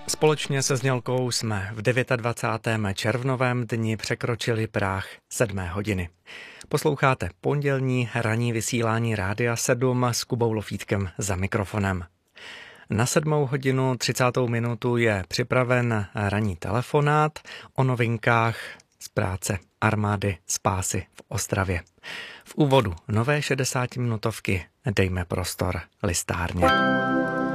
Společně se Znělkou jsme v 29. červnovém dni překročili práh 7. hodiny. Posloucháte pondělní ranní vysílání Rádia 7 s Kubou Lofítkem za mikrofonem. Na 7:30 minutu je připraven ranní telefonát o novinkách z práce armády Spásy v Ostravě. V úvodu nové 60minutovky dejme prostor listárně.